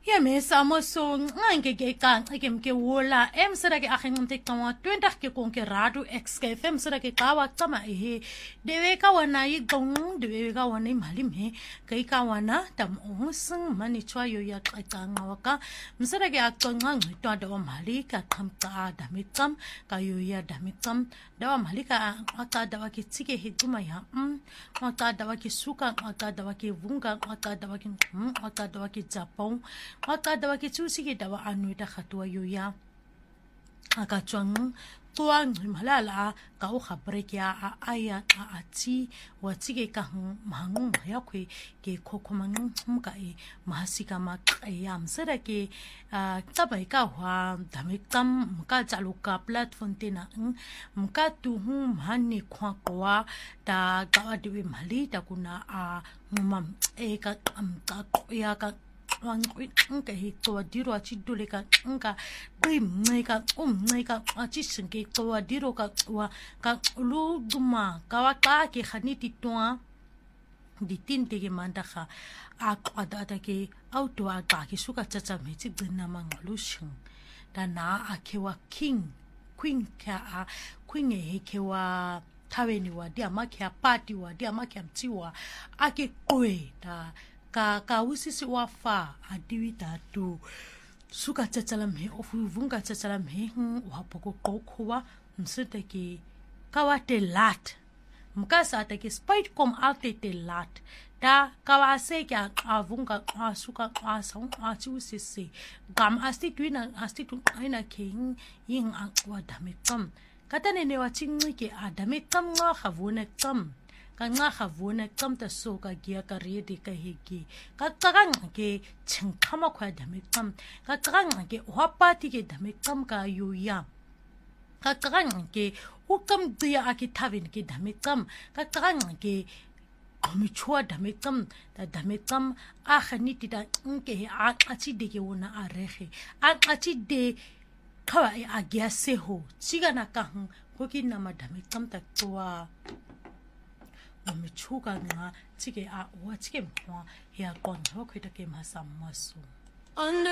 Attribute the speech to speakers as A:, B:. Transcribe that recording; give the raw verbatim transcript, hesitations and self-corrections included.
A: ke mesa mo so ngange ke ka ke mke wola em sera ke akhin mte kawa twenty ke kon ke radu x ke fem sera ke kawa tama e dewe ka wana yi gong dewe ka wana mali me ke ka wana tam onsung mani chwa yo ya ka nga waka msera ke aktonga ngitwa da mali ka kam ka da mitam ka yo ya da mitam da mali ka aka da ke tsike hiduma ya um aka da ke suka aka da ke vunga aka da ke um aka da ke japon aka da ke tsusi ke da anu da khatwa yo ya aka chwang tuang malala ka o khabre kya a aya a ati wa tsike ka mangu ya khwe ke khokhomang mka e mahasika ma ya msera ke tabai ka hwa damikam mka chaluka platform tena mka tu hu mhanni khwa kwa ta ka diwe mali ta kuna a ngumam e ka am ka ya ka wang nka hi to diro achi dole ka nka bim nka um nka achi sinke to diro ka wa ka lu duma ka wa ka ke khani ti toa di tin te ke manda kha a kwada ta ke auto a ka ke suka chacha me chi dina mangalu shin da na a ke wa king queen ka a queen e ke wa taweni wa dia ma ke party wa dia ma ke mtiwa a ke kwe da ka ka usisi wa fa adiwi tatu suka tsatsalam he ofu vunga tsatsalam he wa poko kokhuwa msete ki kawate lat mkasa ta ki spite kom alte te lat da kawase kya avunga asuka asong asusisi gam asti twina asti twina king yin akwa damekam katane ne wa chingi ke adamekam nga khavune kam ka nga khavuna kamta so ka gia ka redi ka hegi ka tsang ke chingkhama khwa dame kam ka tsang ke hwapati ke dame kam ka yuya ka tsang ke ukam dia aki thavin ke dame kam ka tsang ke komi chua dame kam da dame kam a khani ti da nke a achi de ke una a rehe a achi de khawa a gia se ho chigana ka hu ko ki na ma dame kam ta tua me chuka nga chike a wa chike mwa ya kon ho khita ke ma sammasu